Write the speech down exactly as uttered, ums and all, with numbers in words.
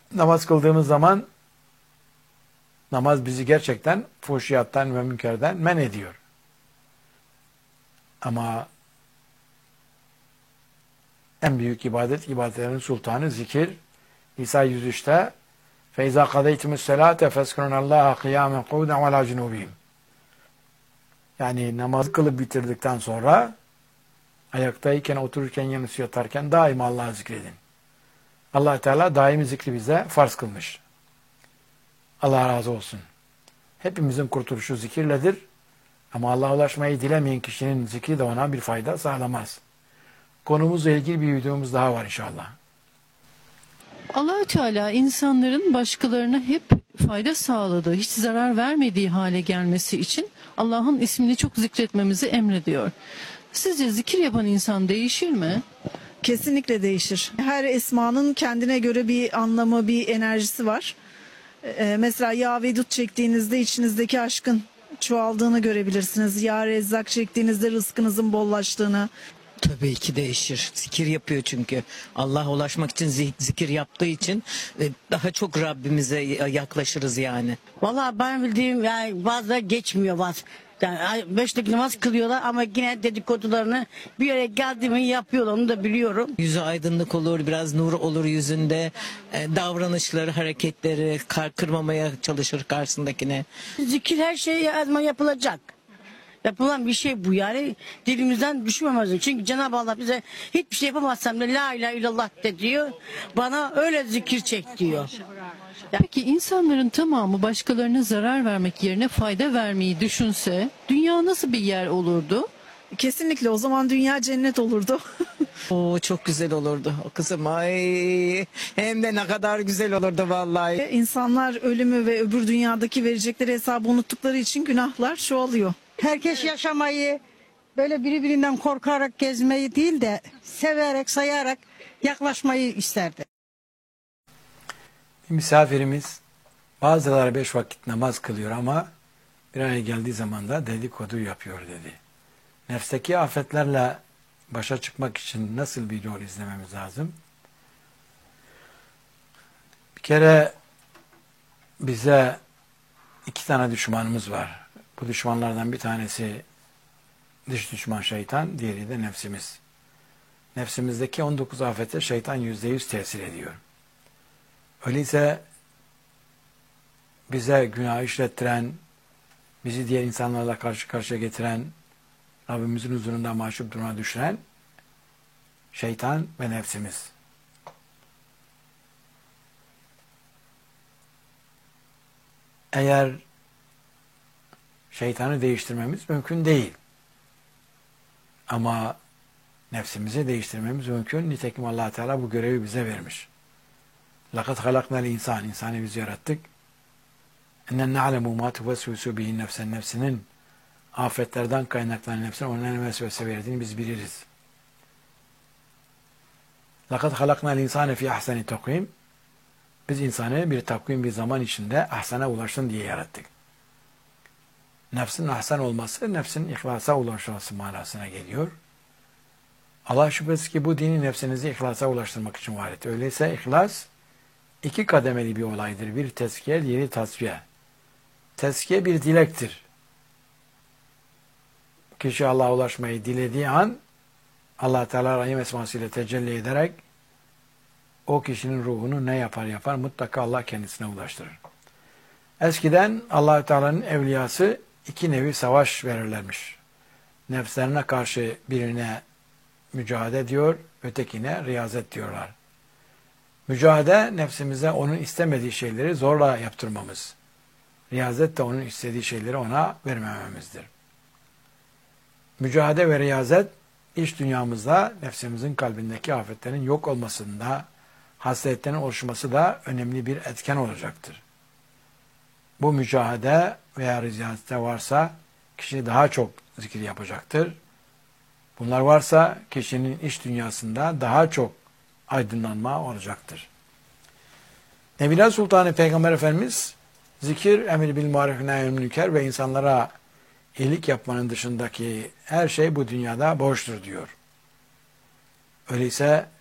Namaz kıldığımız zaman namaz bizi gerçekten fuhşiyattan ve münkerden men ediyor. Ama en büyük ibadet, ibadetlerin sultanı zikir. İsa yüz üçte فَاِذَا قَضَيْتُمُ السَّلَاةَ فَاسْكُرُنَ اللّٰهَ قِيَامًا قُعُودًا وَعَلَى جُنُوبِهِمْ. Yani namaz kılıp bitirdikten sonra ayaktayken, otururken, yanıp yatarken daima Allah'ı zikredin. Allah Teala daimi zikri bize farz kılmış. Allah razı olsun. Hepimizin kurtuluşu zikirledir. Ama Allah'a ulaşmayı dilemeyen kişinin zikri de ona bir fayda sağlamaz. Konumuzla ilgili bir videomuz daha var inşallah. Allah Teala insanların başkalarına hep fayda sağladığı, hiç zarar vermediği hale gelmesi için Allah'ın ismini çok zikretmemizi emrediyor. Sizce zikir yapan insan değişir mi? Kesinlikle değişir. Her esmanın kendine göre bir anlamı, bir enerjisi var. Ee, mesela Ya Vedud çektiğinizde içinizdeki aşkın çoğaldığını görebilirsiniz. Ya Rezzak çektiğinizde rızkınızın bollaştığını. Tabii ki değişir. Zikir yapıyor çünkü. Allah'a ulaşmak için zikir yaptığı için daha çok Rabbimize yaklaşırız yani. Vallahi ben bildiğim yani bazıları geçmiyor bazı. Yani beşlik namaz kılıyorlar ama yine dedikodularını bir yere geldi mi yapıyorlar, onu da biliyorum. Yüzü aydınlık olur, biraz nur olur yüzünde. Davranışları, hareketleri kırmamaya çalışır karşısındakine. Zikir her şey yazma yapılacak. Yapılan bir şey bu yani, dilimizden düşmemez. Çünkü Cenab-ı Allah bize hiçbir şey yapamazsam da la ilahe illallah de diyor. Bana öyle zikir çek diyor. Peki insanların tamamı başkalarına zarar vermek yerine fayda vermeyi düşünse dünya nasıl bir yer olurdu? Kesinlikle o zaman dünya cennet olurdu. Oo, çok güzel olurdu o kızım, ay hem de ne kadar güzel olurdu vallahi. İnsanlar ölümü ve öbür dünyadaki verecekleri hesabı unuttukları için günahlar çoğalıyor. Herkes yaşamayı, böyle birbirinden korkarak gezmeyi değil de severek, sayarak yaklaşmayı isterdi. Bir misafirimiz bazıları beş vakit namaz kılıyor ama bir araya geldiği zaman da dedikodu yapıyor dedi. Nefsteki afetlerle başa çıkmak için nasıl bir yol izlememiz lazım? Bir kere bize iki tane düşmanımız var. Bu düşmanlardan bir tanesi dış düşman şeytan, diğeri de nefsimiz. Nefsimizdeki on dokuz afete şeytan yüzde yüz tesir ediyor. Öyleyse bize günah işlettiren, bizi diğer insanlarla karşı karşıya getiren, Rabbimizin huzurunda mahcup duruma düşüren şeytan ve nefsimiz. Eğer şeytanı değiştirmemiz mümkün değil. Ama nefsimizi değiştirmemiz mümkün. Nitekim Allah Teala bu görevi bize vermiş. لَقَدْ خَلَقْنَا الْاِنْسَانِ İnsanı biz yarattık. اَنَّنْ نَعْلَمُ مَا تُوَسْوِسُ بِهِ nefsen nefsinin afetlerden kaynaklanan nefsine onun ne vesvese verdiğini biz biliriz. لَقَدْ خَلَقْنَا الْاِنْسَانَ فِي اَحْسَنِ تَقْوِيمٍ Biz insanı bir takvim, bir zaman içinde ahsana ulaşsın diye yarattık. Nefsin ahsan olması, nefsin ihlasa ulaşması manasına geliyor. Allah şüphesiz ki bu dini nefsinizi ihlasa ulaştırmak için var etti. Öyleyse ihlas iki kademeli bir olaydır. Bir tezkiye, diğeri tasfiye. Tezkiye bir dilektir. Kişi Allah'a ulaşmayı dilediği an Allah Teala Rahim esmasıyla tecelli ederek o kişinin ruhunu ne yapar yapar mutlaka Allah kendisine ulaştırır. Eskiden Allah Teala'nın evliyası iki nevi savaş verirlermiş. Nefslerine karşı birine mücadele diyor, ötekine riyazet diyorlar. Mücadele nefsimize onun istemediği şeyleri zorla yaptırmamız. Riyazet de onun istediği şeyleri ona vermememizdir. Mücadele ve riyazet iç dünyamızda nefsimizin kalbindeki afetlerin yok olmasında, hasletlerin oluşması da önemli bir etken olacaktır. Bu mücadele veya riyazette varsa kişi daha çok zikir yapacaktır. Bunlar varsa kişinin iç dünyasında daha çok aydınlanma olacaktır. Nebiler Sultanı Peygamber Efendimiz zikir, emir bil maruf nehyül münker ve insanlara iyilik yapmanın dışındaki her şey bu dünyada boştur diyor. Öyleyse